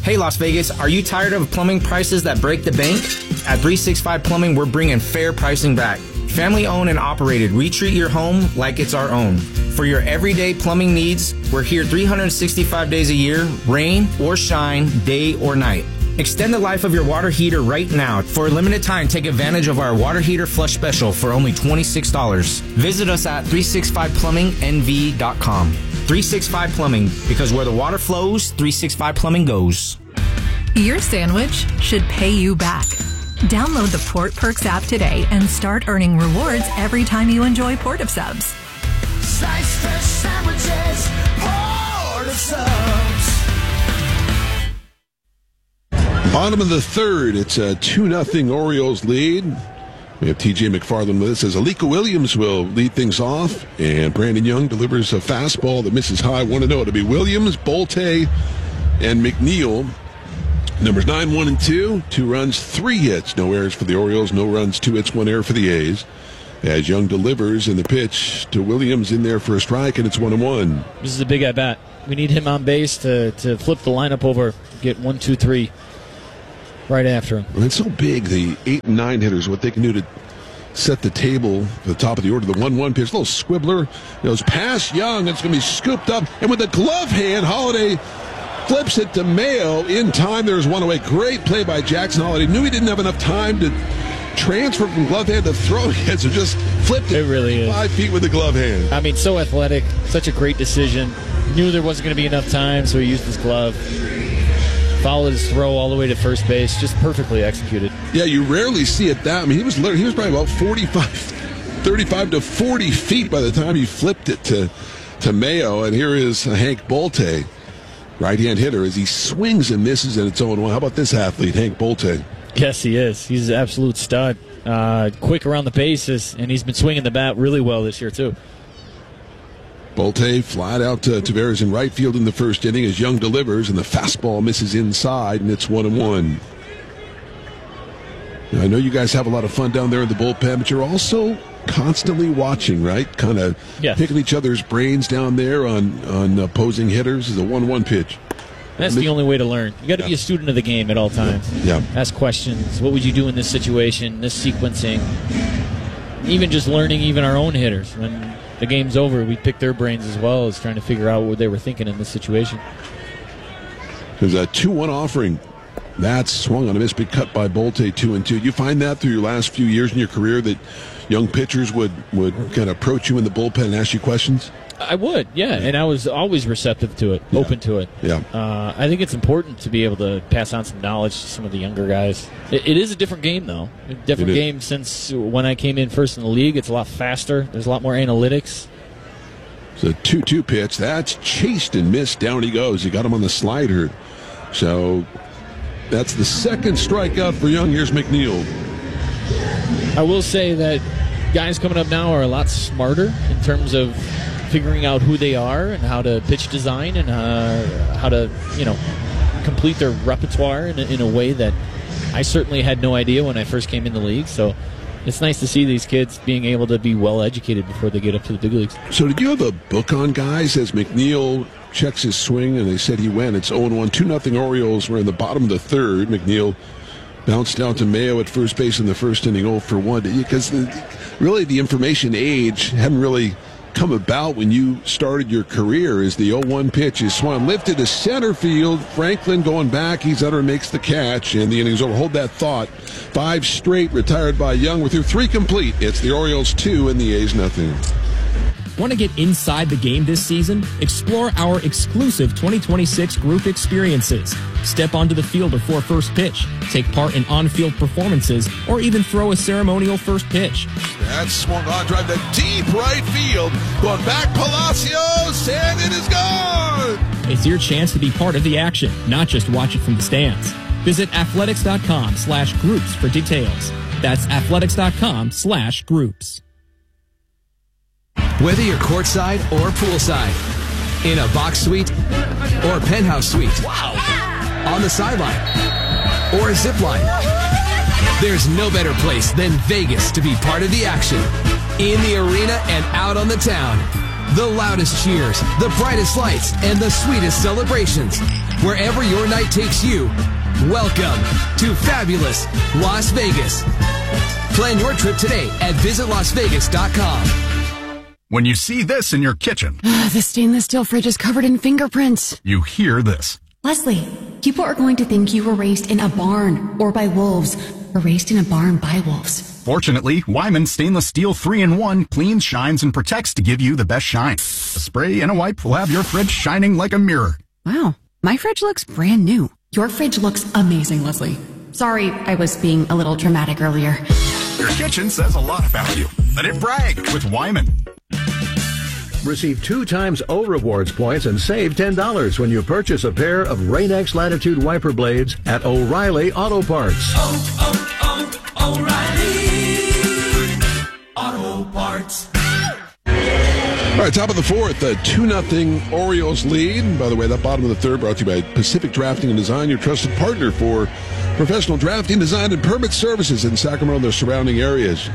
Hey Las Vegas, are you tired of plumbing prices that break the bank? At 365 Plumbing, we're bringing fair pricing back. Family owned and operated, we treat your home like it's our own. For your everyday plumbing needs, we're here 365 days a year, rain or shine, day or night. Extend the life of your water heater right now. For a limited time, take advantage of our water heater flush special for only $26. Visit us at 365plummingnv.com. 365 Plumbing, because where the water flows, 365 Plumbing goes. Your sandwich should pay you back. Download the Port Perks app today and start earning rewards every time you enjoy Port of Subs. Slice fresh sandwiches, Port of Subs. Bottom of the third, it's a 2-0 Orioles lead. We have TJ McFarland with us as Alika Williams will lead things off, and Brandon Young delivers a fastball that misses high. 1-0. It'll be Williams, Bolte, and McNeil. Numbers 9, 1, and 2. 2 runs, 3 hits. No errors for the Orioles. No runs, 2 hits, 1 error for the A's. As Young delivers in the pitch to Williams in there for a strike, and it's 1-1. This is a big at-bat. We need him on base to flip the lineup over, get 1, 2, 3 right after him. Well, it's so big, the 8 and 9 hitters, what they can do to set the table for the top of the order. The 1-1 pitch, a little squibbler. Goes past Young. It's going to be scooped up. And with the glove hand, Holiday flips it to Mayo. In time, there's one away. Great play by Jackson Holiday. Knew he didn't have enough time to transfer from glove hand to throw hand, so just flipped it. It really is. 5 feet with the glove hand. I mean, so athletic. Such a great decision. Knew there wasn't going to be enough time, so he used his glove. Followed his throw all the way to first base. Just perfectly executed. Yeah, you rarely see it that. I mean, he was probably about 35 to 40 feet by the time he flipped it to Mayo. And here is Hank Bolte, right-hand hitter, as he swings and misses, and it's 0-1. How about this athlete, Hank Bolte? Yes, he is. He's an absolute stud. Quick around the bases, and he's been swinging the bat really well this year, too. Bolte flat out to Tavares in right field in the first inning as Young delivers, and the fastball misses inside, and it's 1-1. Now, I know you guys have a lot of fun down there in the bullpen, but you're also constantly watching, right? Kind of picking each other's brains down there on opposing hitters. Is a 1-1 pitch. That's the only way to learn. You got to be a student of the game at all times. Yeah. Ask questions. What would you do in this situation, this sequencing? Even just learning even our own hitters. When the game's over, we pick their brains as well as trying to figure out what they were thinking in this situation. There's a 2-1 offering. That's swung on a miss, big cut by Bolte, 2-2. You find that through your last few years in your career that young pitchers would kind of approach you in the bullpen and ask you questions? I would, yeah, and I was always receptive to it, open to it. Yeah. I think it's important to be able to pass on some knowledge to some of the younger guys. It is a different game, though. A different game since when I came in first in the league. It's a lot faster. There's a lot more analytics. It's a 2-2 pitch. That's chased and missed. Down he goes. He got him on the slider. So that's the second strikeout for Young. Here's McNeil. I will say that guys coming up now are a lot smarter in terms of figuring out who they are and how to pitch design and how to, complete their repertoire in a way that I certainly had no idea when I first came in the league. So it's nice to see these kids being able to be well educated before they get up to the big leagues. So did you have a book on guys as McNeil checks his swing and they said he went? It's 0-1, 2-0 Orioles. We're in the bottom of the third. McNeil bounced out to Mayo at first base in the first inning, 0-1. Because really the information age hadn't really come about when you started your career. As the 0-1 pitch is swung, lifted to center field. Franklin going back. He's under and makes the catch, and the inning's over. Hold that thought. 5 straight retired by Young. We're through 3 complete. It's the Orioles 2 and the A's nothing. Want to get inside the game this season? Explore our exclusive 2026 group experiences. Step onto the field before first pitch, take part in on-field performances, or even throw a ceremonial first pitch. That's swung on, drive to deep right field. Going back, Palacios, and it is gone! It's your chance to be part of the action, not just watch it from the stands. Visit athletics.com/groups for details. That's athletics.com/groups. Whether you're courtside or poolside, in a box suite or a penthouse suite, on the sideline or a zip line, there's no better place than Vegas to be part of the action. In the arena and out on the town, the loudest cheers, the brightest lights, and the sweetest celebrations. Wherever your night takes you, welcome to fabulous Las Vegas. Plan your trip today at visitlasvegas.com. When you see this in your kitchen, The stainless steel fridge is covered in fingerprints. you hear this. Leslie, people are going to think you were raised in a barn or by wolves, or raised in a barn by wolves. Fortunately, Wyman Stainless Steel 3-in-1 cleans, shines, and protects to give you the best shine. A spray and a wipe will have your fridge shining like a mirror. Wow, my fridge looks brand new. Your fridge looks amazing, Leslie. Sorry, I was being a little dramatic earlier. Your kitchen says a lot about you. Let it brag with Wyman. Receive 2 times O Rewards points and save $10 when you purchase a pair of Rain-X Latitude wiper blades at O'Reilly Auto Parts. O'Reilly Auto Parts. All right, top of the fourth, a 2-0 Orioles lead. By the way, that bottom of the third brought to you by Pacific Drafting and Design, your trusted partner for professional drafting, design, and permit services in Sacramento and their surrounding areas.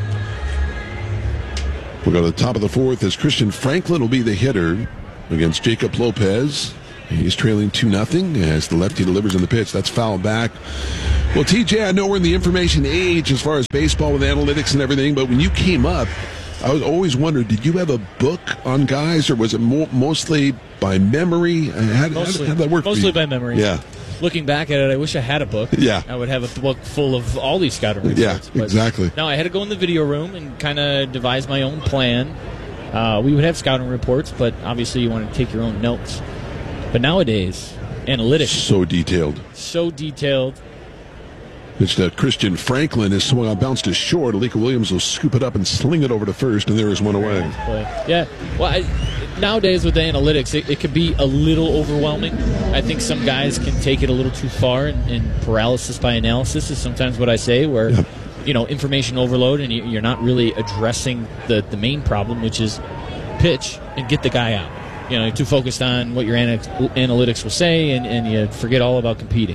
We'll go to the top of the fourth as Christian Franklin will be the hitter against Jacob Lopez. He's trailing 2-0 as the lefty delivers in the pitch. That's fouled back. Well, TJ, I know we're in the information age as far as baseball with analytics and everything, but when you came up, I was always wondered, did you have a book on guys, or was it mostly by memory? How did that work? Mostly by memory. Yeah. Looking back at it, I wish I had a book. Yeah. I would have a book full of all these scouting reports. Yeah, but exactly. No, I had to go in the video room and kind of devise my own plan. We would have scouting reports, but obviously you want to take your own notes. But nowadays, analytics. So detailed. So detailed. It's Christian Franklin is swung on, bounced to short. Alika Williams will scoop it up and sling it over to first, and there is one away. Yeah. Well, nowadays with the analytics, it could be a little overwhelming. I think some guys can take it a little too far, and paralysis by analysis is sometimes what I say, where information overload, and you're not really addressing the main problem, which is pitch and get the guy out. You're too focused on what your analytics will say, and you forget all about competing.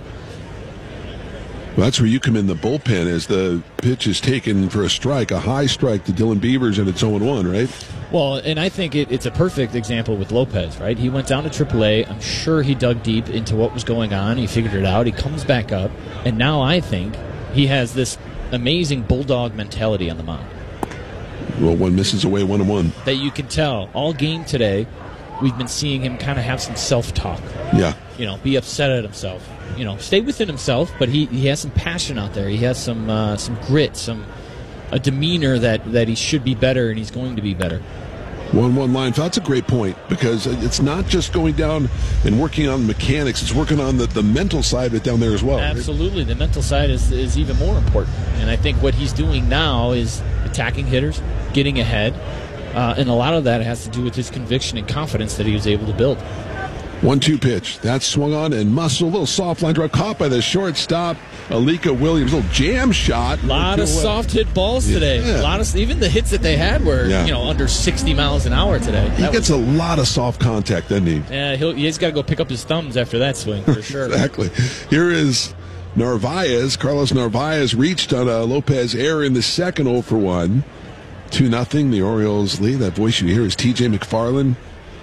Well, that's where you come in the bullpen as the pitch is taken for a strike, a high strike to Dylan Beavers, and it's 0-1, right? Well, and I think it's a perfect example with Lopez, right? He went down to AAA. I'm sure he dug deep into what was going on. He figured it out. He comes back up, and now I think he has this amazing bulldog mentality on the mound. Well, one misses away, 1-1. That you can tell all game today. We've been seeing him kind of have some self-talk. Yeah. Be upset at himself. Stay within himself, but he has some passion out there. He has some grit, a demeanor that he should be better, and he's going to be better. 1-1 line. That's a great point, because it's not just going down and working on mechanics. It's working on the mental side of it down there as well. Absolutely. Right? The mental side is even more important. And I think what he's doing now is attacking hitters, getting ahead, and a lot of that has to do with his conviction and confidence that he was able to build. 1-2 pitch. That's swung on and muscle. A little soft line drive caught by the shortstop, Alika Williams. A little jam shot. A lot of soft hit balls today. Yeah. A lot of, even the hits that they had were under 60 miles an hour today. He gets a lot of soft contact, doesn't he? Yeah, he's got to go pick up his thumbs after that swing for sure. Exactly. Here is Narvaez. Carlos Narvaez reached on a Lopez error in the second, 0-1. 2-0. The Orioles lead. That voice you hear is TJ McFarland.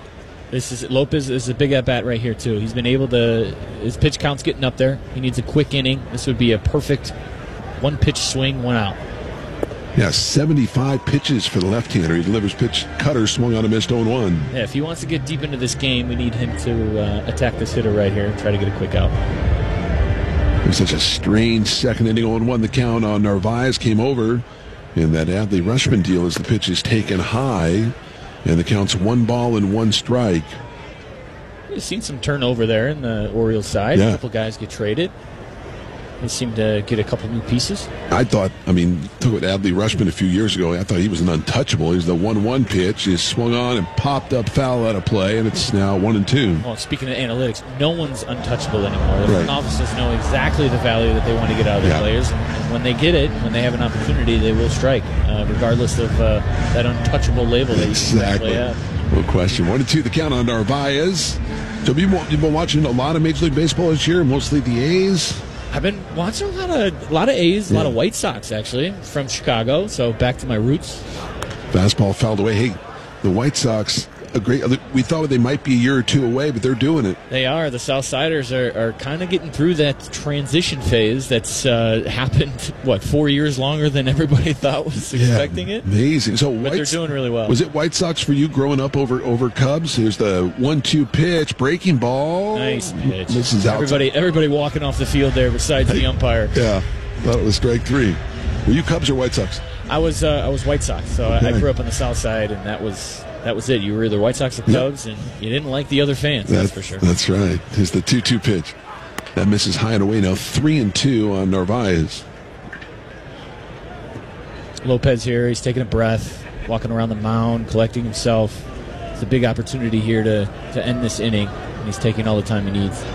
Lopez is a big at-bat right here, too. He's been able to, his pitch count's getting up there. He needs a quick inning. This would be a perfect one-pitch swing, one out. Yeah, 75 pitches for the left-hander. He delivers pitch cutter, swung on a missed 0-1. Yeah, if he wants to get deep into this game, we need him to attack this hitter right here and try to get a quick out. It was such a strange second inning, 0-1. The count on Narvaez came over in that Adley Rushman deal as the pitch is taken high. And the count's 1 ball and 1 strike. We've seen some turnover there in the Orioles side. Yeah. A couple guys get traded. They seem to get a couple new pieces. I thought, took with Adley Rushman a few years ago. I thought he was an untouchable. He was the 1-1 pitch. He swung on and popped up foul out of play, and it's now 1-2. Well, speaking of analytics, no one's untouchable anymore. The front Right. offices know exactly the value that they want to get out of their players, and when they get it, when they have an opportunity, they will strike, regardless of that untouchable label that you Exactly. have. No question. 1-2 the count on Narvaez. So you've been watching a lot of Major League Baseball this year, mostly the A's. I've been watching a lot of A's, a lot of White Sox, actually, from Chicago, so back to my roots. Fastball fouled away. Hey, the White Sox, a great. We thought they might be a year or two away, but they're doing it. They are. The Southsiders are kind of getting through that transition phase that's happened, 4 years longer than everybody thought was expecting it? Amazing. So but they're doing really well. Was it White Sox for you growing up over Cubs? Here's the 1-2 pitch, breaking ball. Nice pitch. This is everybody walking off the field there besides the umpire. Yeah, thought it was strike 3. Were you Cubs or White Sox? I was White Sox, so okay. I grew up on the South Side, and that was it. You were either White Sox or Cubs, and you didn't like the other fans. That's for sure. That's right. Here's the 2-2 pitch. That misses high and away. Now 3-2 on Narvaez. Lopez here. He's taking a breath, walking around the mound, collecting himself. It's a big opportunity here to end this inning, and he's taking all the time he needs.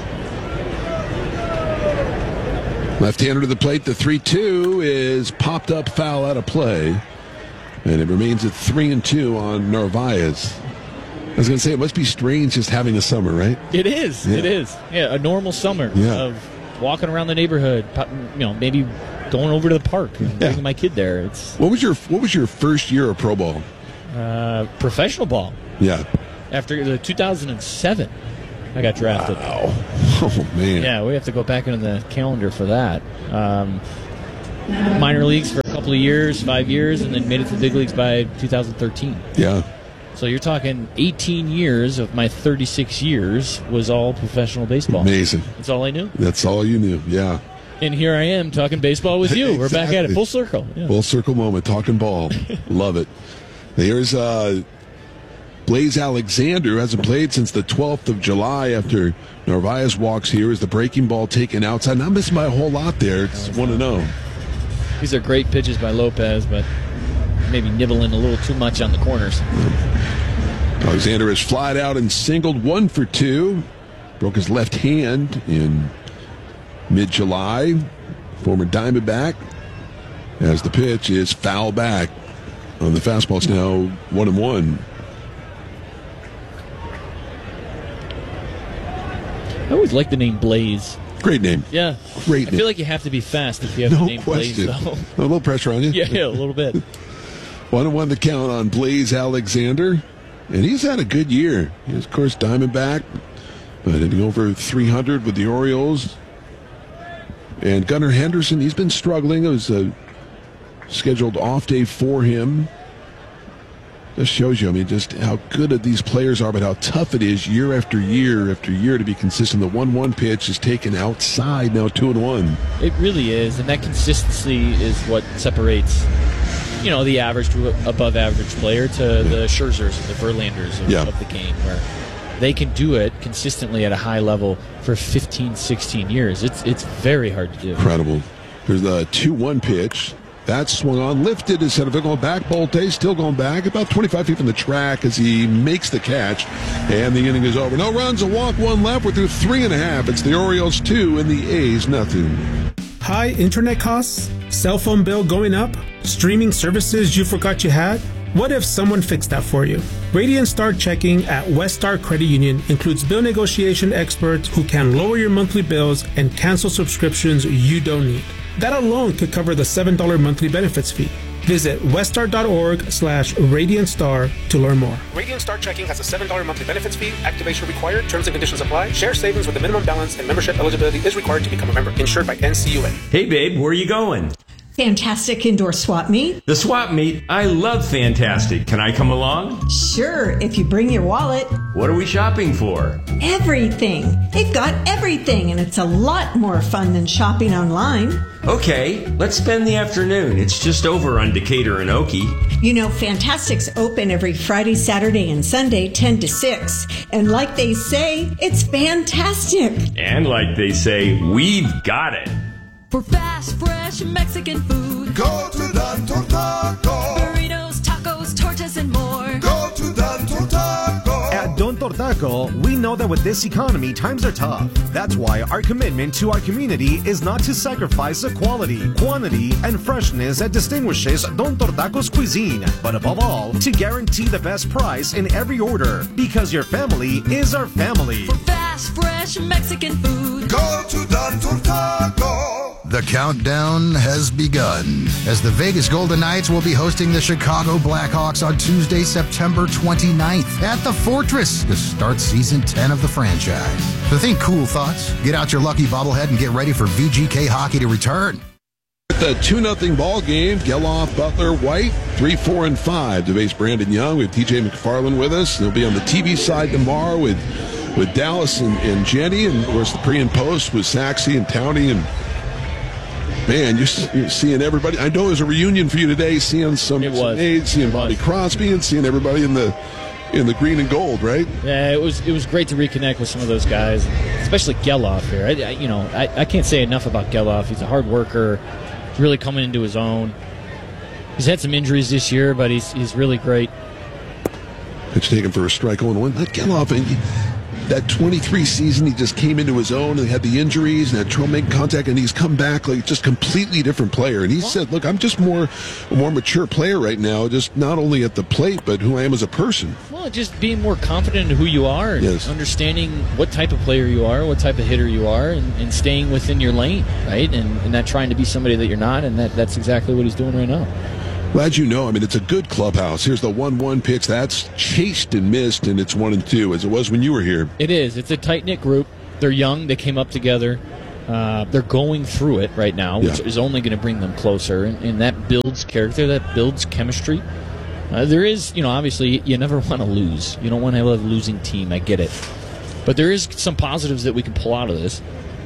Left-hander to the plate. The 3-2 is popped up, foul out of play. And it remains at 3-2 on Narvaez. I was going to say, it must be strange just having a summer, right? It is. Yeah. It is. Yeah, a normal summer of walking around the neighborhood, maybe going over to the park and bringing my kid there. What was your first year of pro ball? Professional ball. Yeah. After the 2007, I got drafted. Wow. Oh, man. Yeah, we have to go back into the calendar for that. Minor leagues for a couple of years, 5 years, and then made it to the big leagues by 2013. Yeah. So you're talking 18 years of my 36 years was all professional baseball. Amazing. That's all I knew. That's all you knew, yeah. And here I am talking baseball with you. We're back at it, full circle. Yeah. Full circle moment, talking ball. Love it. Here's Blaze Alexander, who hasn't played since the 12th of July after Narvaez walks here. Is the breaking ball taken outside? Not missing by a whole lot there. It's 1-0. These are great pitches by Lopez, but maybe nibbling a little too much on the corners. Alexander has flied out and singled 1 for 2. Broke his left hand in mid-July. Former Diamondback. As the pitch is foul back on the fastball. It's now 1-1. I always like the name Blaze. Great name. Yeah. Great name. I feel like you have to be fast if you have the name question. Blaze, though. A little pressure on you? Yeah, a little bit. 1-1 the count on Blaze Alexander. And he's had a good year. He's, of course, Diamondback, but hitting over 300 with the Orioles. And Gunnar Henderson, he's been struggling. It was a scheduled off day for him. This shows you, just how good these players are, but how tough it is year after year after year to be consistent. The 1-1 pitch is taken outside, now 2-1. It really is, and that consistency is what separates, the average to above average player to the Scherzers and the Verlanders of the game, where they can do it consistently at a high level for 15, 16 years. It's very hard to do. Incredible. Here's the 2-1 pitch. That swung on, lifted instead of going back. Bolte still going back, about 25 feet from the track as he makes the catch. And the inning is over. No runs, a walk, 1 left. We're through 3.5. It's the Orioles 2 and the A's nothing. High internet costs? Cell phone bill going up? Streaming services you forgot you had? What if someone fixed that for you? Radiant Star Checking at West Star Credit Union includes bill negotiation experts who can lower your monthly bills and cancel subscriptions you don't need. That alone could cover the $7 monthly benefits fee. Visit weststar.org/RadiantStar to learn more. Radiant Star Checking has a $7 monthly benefits fee. Activation required. Terms and conditions apply. Share savings with a minimum balance and membership eligibility is required to become a member. Insured by NCUA. Hey, babe, where are you going? Fantastic indoor swap meet. The swap meet? I love Fantastic. Can I come along? Sure, if you bring your wallet. What are we shopping for? Everything. They've got everything, and it's a lot more fun than shopping online. Okay, let's spend the afternoon. It's just over on Decatur and Okie. Fantastic's open every Friday, Saturday, and Sunday, 10 to 6. And like they say, it's fantastic. And like they say, we've got it. For fast, fresh Mexican food, go to Don Tortaco. Burritos, tacos, tortas, and more. Go to Don Tortaco. At Don Tortaco, we know that with this economy, times are tough. That's why our commitment to our community is not to sacrifice the quality, quantity, and freshness that distinguishes Don Tortaco's cuisine, but above all, to guarantee the best price in every order, because your family is our family. For fast, fresh Mexican food, go to Don Tortaco. The countdown has begun as the Vegas Golden Knights will be hosting the Chicago Blackhawks on Tuesday, September 29th at the Fortress to start Season 10 of the franchise. So think cool thoughts, get out your lucky bobblehead, and get ready for VGK hockey to return. The 2-0 ball game, Geloff, Butler, White, 3, 4, and 5 to face Brandon Young. We have TJ McFarland with us. He'll be on the TV side tomorrow with Dallas and Jenny, and of course the pre and post with Saxy and Townie. And man, you're seeing everybody. I know it was a reunion for you today, seeing some aides, seeing Bobby Crosby, and seeing everybody in the green and gold, right? Yeah, it was great to reconnect with some of those guys, especially Geloff here. I can't say enough about Geloff. He's a hard worker. He's really coming into his own. He's had some injuries this year, but he's really great. Pitch taken for a strike 0-1. Let Geloff, that 23 season, he just came into his own and had the injuries and had trouble making contact, and he's come back like just completely different player. And he said, look, I'm just a more mature player right now, just not only at the plate, but who I am as a person. Well, just being more confident in who you are, and understanding what type of player you are, what type of hitter you are, and staying within your lane, right? And not trying to be somebody that you're not, and that's exactly what he's doing right now. Glad you know. I mean, it's a good clubhouse. Here's the 1-1 pitch. That's chased and missed, and it's 1-2, as it was when you were here. It is. It's a tight-knit group. They're young. They came up together. They're going through it right now, which is only going to bring them closer, and that builds character. That builds chemistry. There is, obviously, you never want to lose. You don't want to have a losing team. I get it. But there is some positives that we can pull out of this.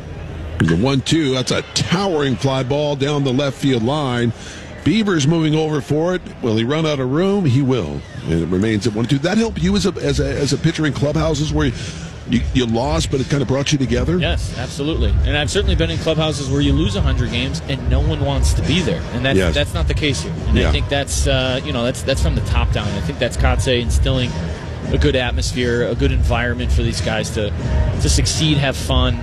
The 1-2, that's a towering fly ball down the left field line. Beaver's moving over for it. Will he run out of room? He will. And it remains at 1-2. That helped you as a pitcher in clubhouses where you lost, but it kind of brought you together? Yes, absolutely. And I've certainly been in clubhouses where you lose 100 games and no one wants to be there. And that's not the case here. And I think that's that's from the top down. I think that's Kotsay instilling a good atmosphere, a good environment for these guys to succeed, have fun.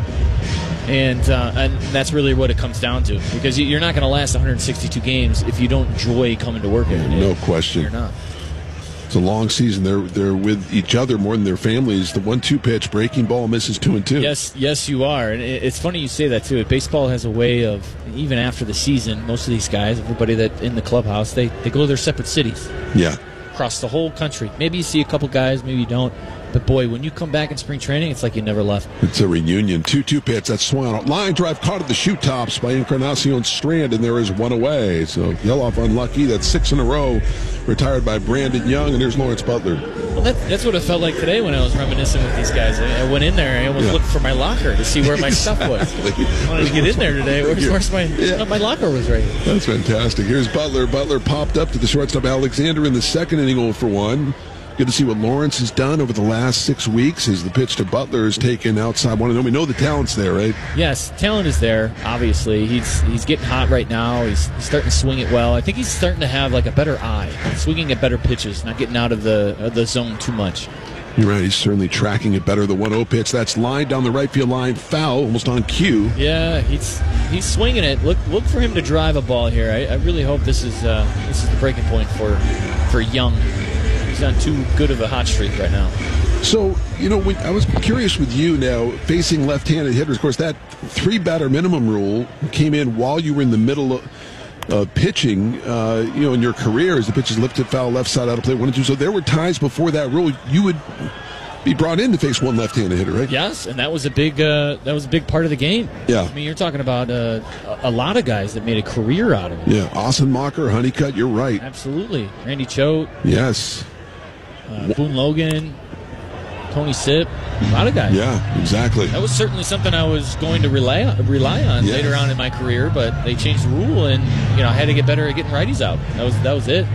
And that's really what it comes down to, because you're not going to last 162 games if you don't enjoy coming to work every day. No question. You're not. It's a long season. They're with each other more than their families. The 1-2 pitch, breaking ball, misses 2-2. Yes, you are. And it's funny you say that too. Baseball has a way of, even after the season, most of these guys, everybody that in the clubhouse, they go to their separate cities. Yeah. Across the whole country. Maybe you see a couple guys, maybe you don't. But boy, when you come back in spring training, it's like you never left. It's a reunion. 2-2 pitch. That's swung out. Line drive caught at the shoot tops by Encarnacion Strand, and there is one away. So Geloff unlucky. That's 6 in a row. Retired by Brandon Young, and there's Lawrence Butler. Well, that's what it felt like today when I was reminiscing with these guys. I went in there. I almost looked for my locker to see where my stuff was. I wanted to get in there today. Where's my locker was right here. That's fantastic. Here's Butler. Butler popped up to the shortstop Alexander in the second inning, 0-for-1. Good to see what Lawrence has done over the last 6 weeks as the pitch to Butler is taken outside one. And we know the talent's there, right? Yes, talent is there, obviously. He's getting hot right now. He's starting to swing it well. I think he's starting to have like a better eye, swinging at better pitches, not getting out of the zone too much. You're right. He's certainly tracking it better. The 1-0 pitch, that's lined down the right field line, foul, almost on cue. Yeah, he's swinging it. Look for him to drive a ball here. I really hope this is the breaking point for Young. He's on too good of a hot streak right now. So, I was curious with you now, facing left-handed hitters. Of course, that 3-batter minimum rule came in while you were in the middle of pitching, in your career, as the pitch is lifted, foul, left side, out of play, 1-2. So there were times before that rule you would be brought in to face one left-handed hitter, right? Yes, and that was a big part of the game. Yeah. I mean, you're talking about a lot of guys that made a career out of it. Yeah, Ossenmacher, Honeycutt, you're right. Absolutely. Randy Choate. Yes. Boone Logan, Tony Sipp, a lot of guys. Yeah, exactly. That was certainly something I was going to rely on later on in my career, but they changed the rule, and I had to get better at getting righties out. That was it.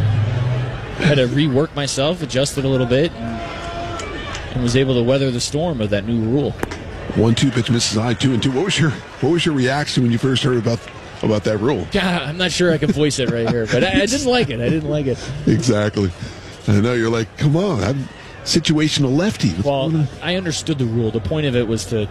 I had to rework myself, adjusted a little bit, and was able to weather the storm of that new rule. 1-2 pitch misses high, 2-2. What was your reaction when you first heard about that rule? Yeah, I'm not sure I can voice it right here, but I didn't like it. Exactly. I know you're like, come on, I'm situational lefty. Well, I understood the rule. The point of it was to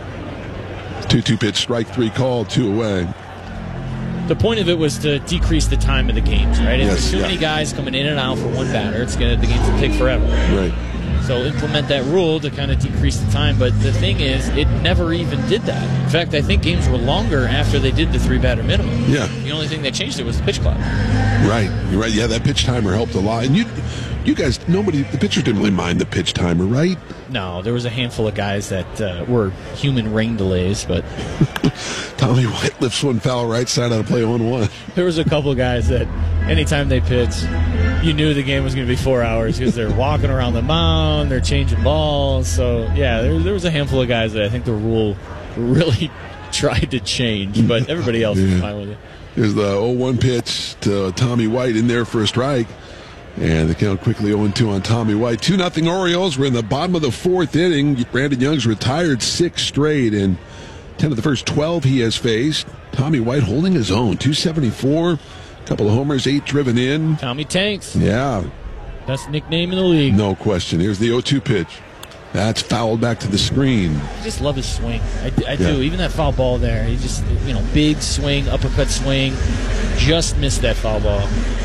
2-2 pitch, strike 3 call, 2 away. The point of it was to decrease the time of the games, right? If there's too many guys coming in and out for one batter, the game's going to take forever. Right. So implement that rule to kind of decrease the time. But the thing is, it never even did that. In fact, I think games were longer after they did the 3-batter minimum. Yeah. The only thing that changed it was the pitch clock. Right. You're right. Yeah, that pitch timer helped a lot. And you guys, the pitchers didn't really mind the pitch timer, right? No, there was a handful of guys that were human rain delays, but Tommy White lifts one foul right side on a play 1-1. There was a couple of guys that anytime they pitched, you knew the game was going to be 4 hours because they're walking around the mound, they're changing balls. So, yeah, there was a handful of guys that I think the rule really tried to change, but everybody else was fine with it. Here's the 0-1 pitch to Tommy White in there for a strike. And the count quickly 0-2 on Tommy White. 2-0 Orioles. We're in the bottom of the fourth inning. Brandon Young's retired 6 straight, and 10 of the first 12 he has faced. Tommy White holding his own. 274, a couple of homers, 8 driven in. Tommy Tanks. Yeah. Best nickname in the league. No question. Here's the 0-2 pitch. That's fouled back to the screen. I just love his swing. I do. Even that foul ball there. He just, big swing, uppercut swing. Just missed that foul ball.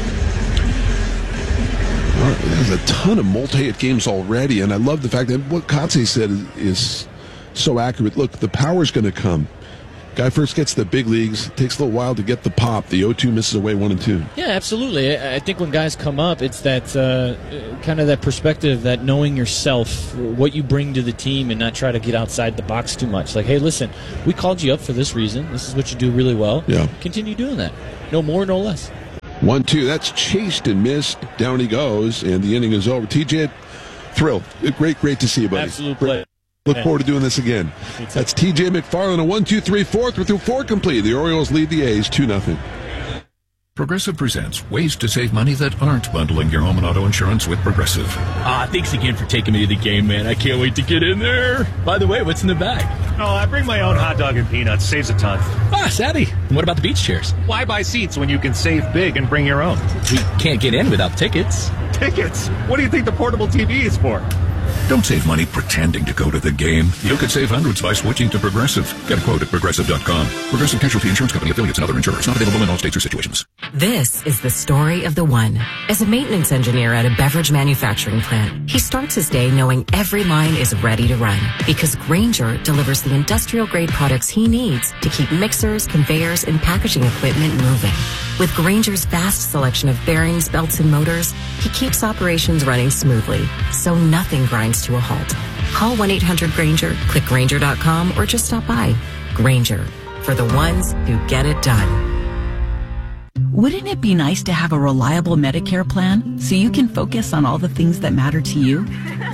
There's a ton of multi-hit games already, and I love the fact that what Kotze said is so accurate. Look, the power's going to come. Guy first gets the big leagues, takes a little while to get the pop. The 0-2 misses away 1-2. Yeah, absolutely. I think when guys come up, it's that kind of that perspective, that knowing yourself, what you bring to the team, and not try to get outside the box too much. Like, hey, listen, we called you up for this reason. This is what you do really well. Yeah. Continue doing that. No more, no less. 1-2. That's chased and missed. Down he goes, and the inning is over. TJ, thrilled. Great to see you, buddy. Absolute play. Look forward to doing this again. That's TJ McFarland, a 1-2-3-4 through 4 complete. The Orioles lead the A's 2-0. Progressive presents ways to save money that aren't bundling your home and auto insurance with Progressive. Thanks again for taking me to the game, man. I can't wait to get in there. By the way, what's in the bag? Oh, I bring my own hot dog and peanuts. Saves a ton. Savvy. And what about the beach chairs? Why buy seats when you can save big and bring your own? We can't get in without tickets. Tickets? What do you think the portable TV is for? Don't save money pretending to go to the game. You could save hundreds by switching to Progressive. Get a quote at Progressive.com. Progressive Casualty Insurance Company, affiliates, and other insurers. Not available in all states or situations. This is the story of the one. As a maintenance engineer at a beverage manufacturing plant, he starts his day knowing every line is ready to run because Grainger delivers the industrial-grade products he needs to keep mixers, conveyors, and packaging equipment moving. With Grainger's vast selection of bearings, belts, and motors, he keeps operations running smoothly, so nothing grinds to a halt. Call 1-800-GRAINGER, click Grainger.com, or just stop by. Grainger, for the ones who get it done. Wouldn't it be nice to have a reliable Medicare plan so you can focus on all the things that matter to you?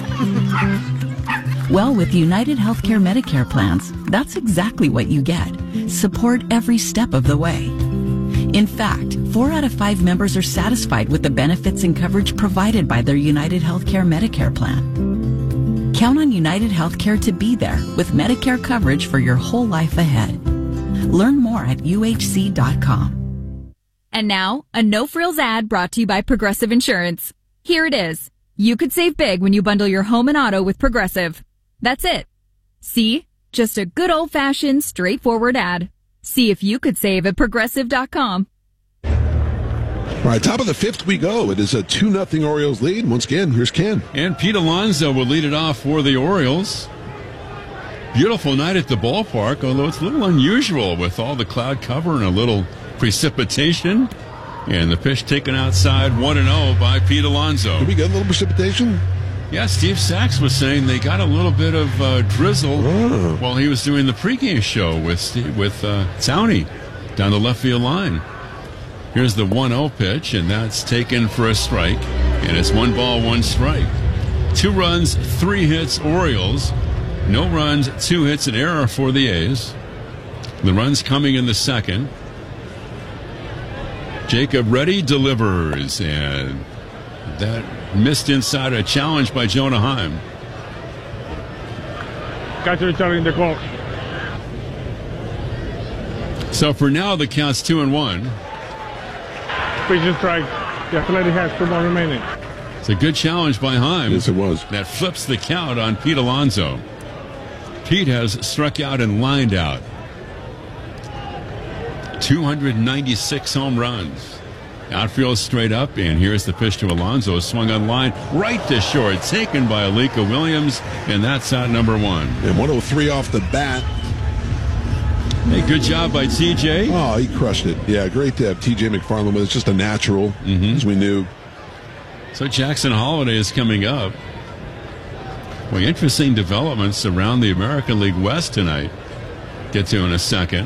Well, with United Healthcare Medicare plans, that's exactly what you get. Support every step of the way. In fact, 4 out of 5 members are satisfied with the benefits and coverage provided by their United Healthcare Medicare plan. Count on United Healthcare to be there with Medicare coverage for your whole life ahead. Learn more at uhc.com. And now, a no-frills ad brought to you by Progressive Insurance. Here it is. You could save big when you bundle your home and auto with Progressive. That's it. See? Just a good old-fashioned, straightforward ad. See if you could save at Progressive.com. All right, top of the 5th we go. It is a 2-0 Orioles lead. Once again, here's Ken. And Pete Alonso will lead it off for the Orioles. Beautiful night at the ballpark, although it's a little unusual with all the cloud cover and a little precipitation. And the pitch taken outside 1-0 by Pete Alonso. Did we get a little precipitation? Yeah, Steve Sachs was saying they got a little bit of drizzle while he was doing the pregame show with Towney down the left field line. Here's the 1-0 pitch, and that's taken for a strike. And it's 1 ball, 1 strike. 2 runs, 3 hits, Orioles. No runs, 2 hits, an error for the A's. The runs coming in the second. Jacob Reddy delivers, and that missed inside, a challenge by Jonah Heim. Catcher telling the call. So for now, the count's 2-1. Pitch strike. The Athletic has 2 more remaining. It's a good challenge by Heim. Yes, it was. That flips the count on Pete Alonso. Pete has struck out and lined out. 296 home runs. Outfield straight up, and here's the pitch to Alonso. Swung on line, right to short. Taken by Alika Williams, and that's out number 1. And 103 off the bat. Hey, good job by TJ. Oh, he crushed it. Yeah, great to have TJ McFarland, but it's just a natural, as we knew. So Jackson Holiday is coming up. Well, interesting developments around the American League West tonight. Get to in a second.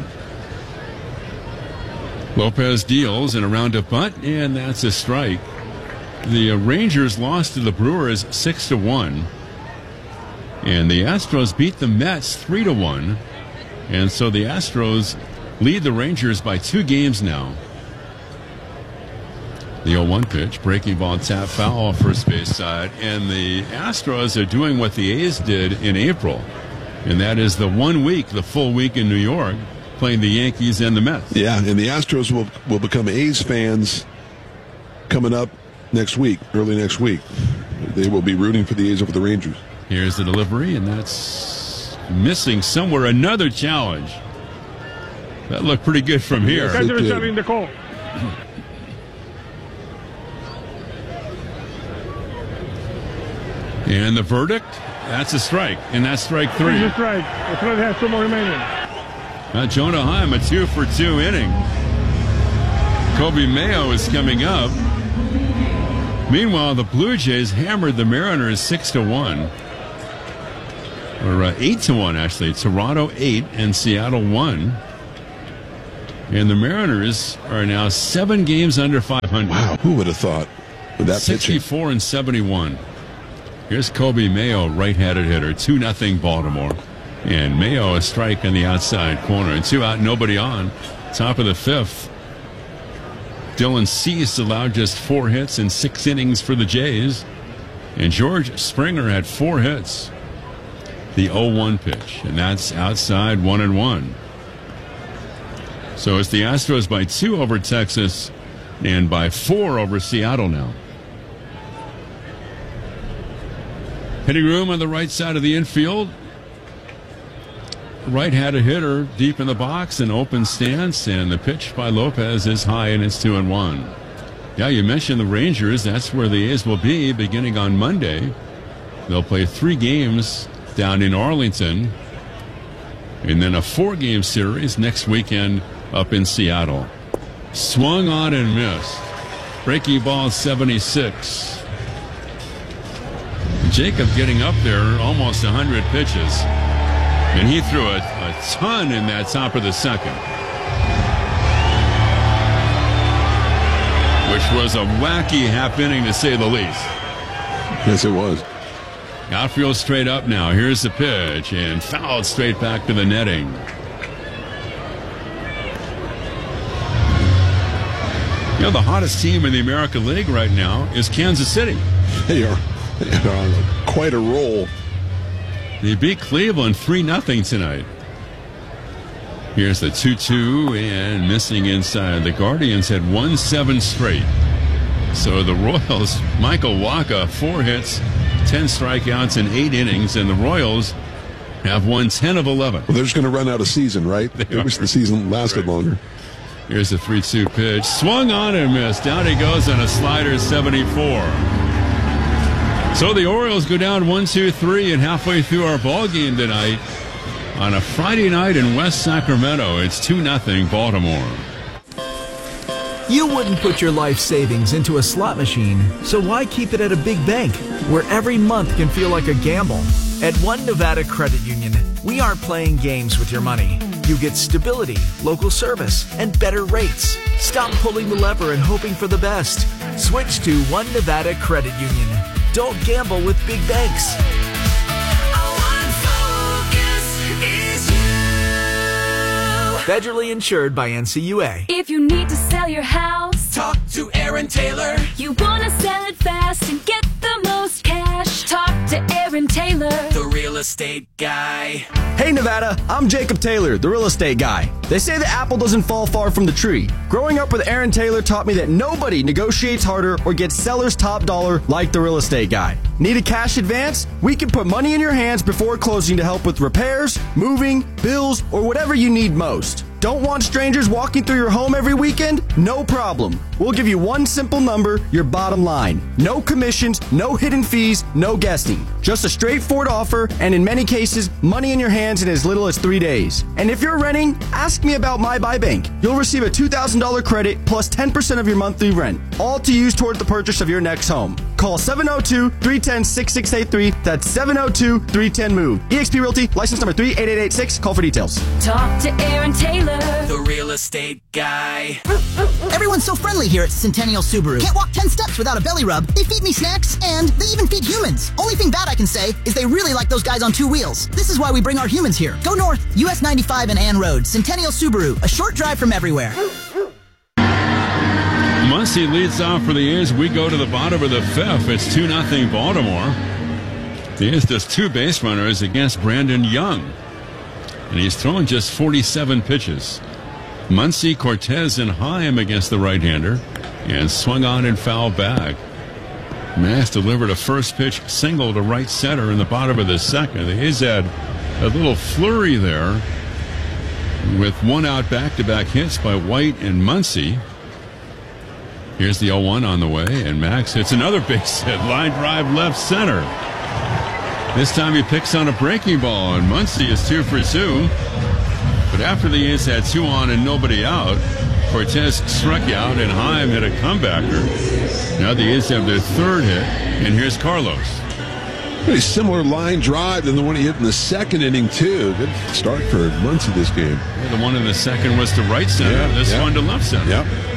Lopez deals and around a bunt, and that's a strike. The Rangers lost to the Brewers 6-1, and the Astros beat the Mets 3-1, and so the Astros lead the Rangers by 2 games now. The 0-1 pitch, breaking ball, tap foul, first base side, and the Astros are doing what the A's did in April, and that is the 1 week, the full week in New York, playing the Yankees and the Mets. Yeah, and the Astros will become A's fans coming up next week, early next week. They will be rooting for the A's over the Rangers. Here's the delivery, and that's missing somewhere. Another challenge. That looked pretty good from here. Guys are serving the call. And the verdict, that's a strike, and that's strike 3. It's a strike. The threat has 2 more remaining. Jonah Heim, a 2-for-2 inning. Kobe Mayo is coming up. Meanwhile, the Blue Jays hammered the Mariners 6-1. Or 8-1, actually. Toronto 8 and Seattle 1. And the Mariners are now 7 games under 500. Wow, who would have thought with that 64 pitching? and 71. Here's Kobe Mayo, right-handed hitter, 2-0 Baltimore. And Mayo a strike in the outside corner. And 2 out, nobody on. Top of the 5th. Dylan Cease allowed just 4 hits in 6 innings for the Jays. And George Springer had 4 hits. The 0-1 pitch. And that's outside 1-1. So it's the Astros by 2 over Texas and by 4 over Seattle now. Hitting room on the right side of the infield. Right-handed hitter deep in the box, an open stance, and the pitch by Lopez is high, and it's 2-1. Yeah, you mentioned the Rangers. That's where the A's will be beginning on Monday. They'll play 3 games down in Arlington, and then a 4-game series next weekend up in Seattle. Swung on and missed. Breaking ball 76. Jacob getting up there, almost 100 pitches. And he threw a ton in that top of the second. Which was a wacky half inning to say the least. Yes, it was. Outfield straight up now. Here's the pitch, and fouled straight back to the netting. You know, the hottest team in the American League right now is Kansas City. They are on quite a roll. They beat Cleveland 3-0 tonight. Here's the 2-2 and missing inside. The Guardians had won 7 straight. So the Royals, Michael Wacha, 4 hits, 10 strikeouts in 8 innings, and the Royals have won 10 of 11. Well, they're just going to run out of season, right? They wish the season lasted longer. Here's the 3-2 pitch. Swung on and missed. Down he goes on a slider, 74. So the Orioles go down 1-2-3, and halfway through our ball game tonight on a Friday night in West Sacramento, it's 2-0 Baltimore. You wouldn't put your life savings into a slot machine, so why keep it at a big bank where every month can feel like a gamble? At One Nevada Credit Union, we aren't playing games with your money. You get stability, local service, and better rates. Stop pulling the lever and hoping for the best. Switch to One Nevada Credit Union. Don't gamble with big banks. Federally insured by NCUA. If you need to sell your house, talk to Aaron Taylor. You want to sell it fast and get the most cash, talk to Aaron Taylor, the real estate guy. Hey Nevada, I'm Jacob Taylor, the real estate guy. They say the apple doesn't fall far from the tree. Growing up with Aaron Taylor taught me that nobody negotiates harder or gets seller's top dollar like the real estate guy. Need a cash advance? We can put money in your hands before closing to help with repairs, moving, bills, or whatever you need most. Don't want strangers walking through your home every weekend? No problem. We'll give you one simple number, your bottom line. No commissions, no hidden fees, no guessing. Just a straightforward offer, and in many cases, money in your hands in as little as 3 days. And if you're renting, ask me about My Buy Bank. You'll receive a $2,000 credit plus 10% of your monthly rent, all to use toward the purchase of your next home. Call 702-310-6683. That's 702-310-MOVE. eXp Realty, license number 38886. Call for details. Talk to Aaron Taylor, the real estate guy. Everyone's so friendly here at Centennial Subaru. Can't walk 10 steps without a belly rub. They feed me snacks, and they even feed humans. Only thing bad I can say is they really like those guys on 2 wheels. This is why we bring our humans here. Go north, US 95 and Ann Road. Centennial Subaru, a short drive from everywhere. Muncie leads off for the A's. We go to the bottom of the 5th. It's 2-0 Baltimore. The A's does 2 base runners against Brandon Young, and he's thrown just 47 pitches. Muncie, Cortez, and Heim against the right-hander, and swung on and foul back. Mass delivered a first pitch single to right center in the bottom of the 2nd. The A's had a little flurry there with 1 out back-to-back hits by White and Muncie. Here's the 0-1 on the way, and Max hits another base hit, line drive left center. This time he picks on a breaking ball, and Muncie is 2 for 2. But after the A's had 2 on and nobody out, Cortez struck out, and Heim hit a comebacker. Now the A's have their 3rd hit, and here's Carlos. Pretty similar line drive than the one he hit in the 2nd inning, too. Good start for Muncie this game. Yeah, the one in the 2nd was to right center. This one to left center. Yep.